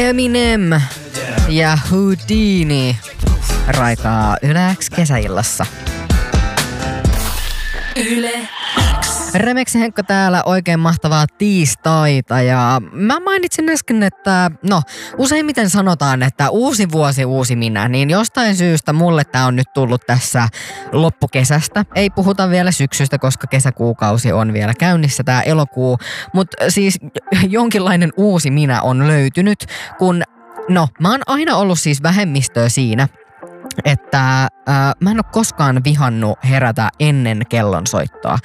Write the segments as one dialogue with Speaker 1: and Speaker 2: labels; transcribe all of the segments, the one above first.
Speaker 1: Eminem ja Houdini raikaa Yle X kesäillassa.
Speaker 2: Yle X.
Speaker 1: Remeksen Henkka täällä, oikein mahtavaa tiistaita ja mä mainitsin äsken, että useimmiten sanotaan, että uusi vuosi uusi minä, niin jostain syystä mulle tää on nyt tullut tässä loppukesästä. Ei puhuta vielä syksystä, koska kesäkuukausi on vielä käynnissä, tää elokuu, mutta siis jonkinlainen uusi minä on löytynyt, kun mä oon aina ollut siis vähemmistöä siinä, että mä en ole koskaan vihannut herätä ennen kellonsoittoa.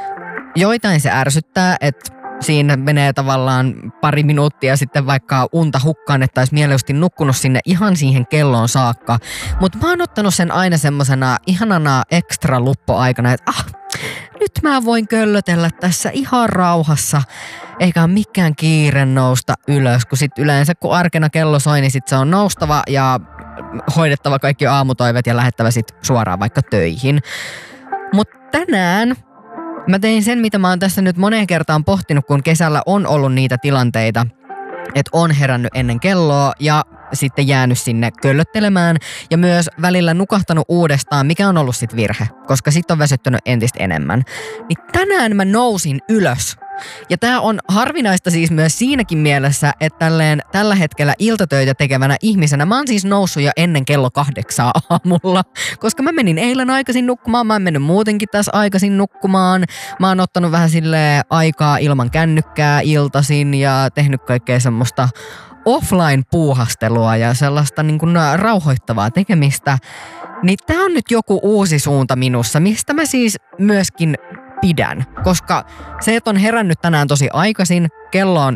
Speaker 1: Joitain se ärsyttää, että siinä menee tavallaan pari minuuttia sitten vaikka unta hukkaan, että olisi mieluusti nukkunut sinne ihan siihen kelloon saakka. Mutta mä oon ottanut sen aina semmosena ihanana ekstra luppoaikana, että nyt mä voin köllötellä tässä ihan rauhassa. Eikä ole mikään kiire nousta ylös, kun sit yleensä kun arkena kello soi, niin sit se on noustava ja hoidettava kaikki aamutoivet ja lähettävä sit suoraan vaikka töihin. Mutta tänään mä tein sen, mitä mä oon tässä nyt moneen kertaan pohtinut, kun kesällä on ollut niitä tilanteita, että on herännyt ennen kelloa ja sitten jäänyt sinne köllöttelemään ja myös välillä nukahtanut uudestaan, mikä on ollut sit virhe, koska sit on väsyttänyt entistä enemmän. Niin tänään mä nousin ylös. Ja tää on harvinaista siis myös siinäkin mielessä, että tällä hetkellä iltatöitä tekevänä ihmisenä mä oon siis noussut jo ennen kello 8 aamulla, koska mä menin eilen aikaisin nukkumaan, mä oon mennyt muutenkin tässä aikaisin nukkumaan, mä oon ottanut vähän silleen aikaa ilman kännykkää iltaisin ja tehnyt kaikkea semmoista offline-puuhastelua ja sellaista niin kuin rauhoittavaa tekemistä, niin tää on nyt joku uusi suunta minussa, mistä mä siis myöskin pidän, koska se, että on herännyt tänään tosi aikaisin, kello on,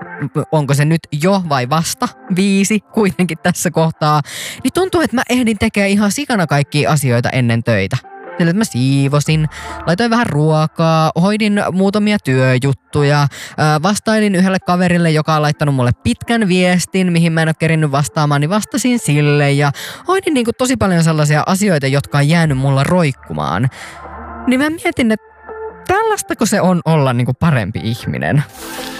Speaker 1: onko se nyt jo vai vasta 5 kuitenkin tässä kohtaa, niin tuntuu, että mä ehdin tekemään ihan sikana kaikkia asioita ennen töitä. Sillä, että mä siivosin, laitoin vähän ruokaa, hoidin muutamia työjuttuja, vastailin yhdelle kaverille, joka on laittanut mulle pitkän viestin, mihin mä en ole kerinnyt vastaamaan, niin vastasin sille ja hoidin niin kuin tosi paljon sellaisia asioita, jotka on jäänyt mulla roikkumaan. Niin mä mietin, että tällaistako se on olla niin kuin parempi ihminen?